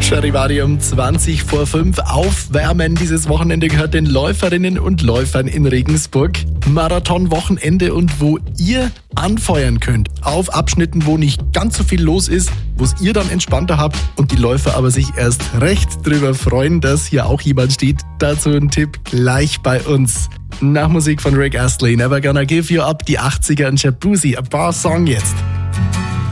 Charivari 20 vor 5. Aufwärmen dieses Wochenende gehört den Läuferinnen und Läufern in Regensburg. Marathonwochenende und wo ihr anfeuern könnt. Auf Abschnitten, wo nicht ganz so viel los ist, wo es ihr dann entspannter habt und die Läufer aber sich erst recht drüber freuen, dass hier auch jemand steht. Dazu ein Tipp gleich bei uns. Nach Musik von Rick Astley, Never Gonna Give You Up, die 80er und Shabuzi, a Bar Song jetzt.